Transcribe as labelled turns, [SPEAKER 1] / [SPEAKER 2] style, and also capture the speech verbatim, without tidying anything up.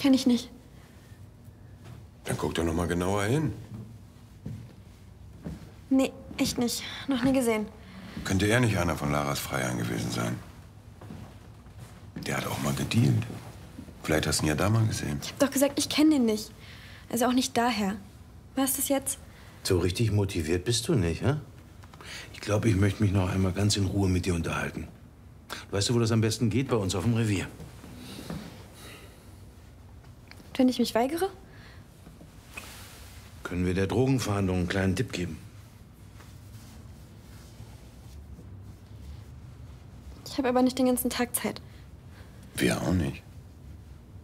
[SPEAKER 1] Kenn ich nicht.
[SPEAKER 2] Dann guck doch noch mal genauer hin.
[SPEAKER 1] Nee, echt nicht. Noch nie gesehen.
[SPEAKER 2] Könnte er nicht einer von Laras Freiern gewesen sein? Der hat auch mal gedealt. Vielleicht hast du ihn ja da mal gesehen.
[SPEAKER 1] Ich hab doch gesagt, ich kenne den nicht. Also auch nicht daher. Was ist das jetzt?
[SPEAKER 3] So richtig motiviert bist du nicht, hä? Ich glaube, ich möchte mich noch einmal ganz in Ruhe mit dir unterhalten. Weißt du, wo das am besten geht? Bei uns auf dem Revier.
[SPEAKER 1] Wenn ich mich weigere?
[SPEAKER 3] Können wir der Drogenfahndung einen kleinen Tipp geben?
[SPEAKER 1] Ich habe aber nicht den ganzen Tag Zeit.
[SPEAKER 2] Wir auch nicht.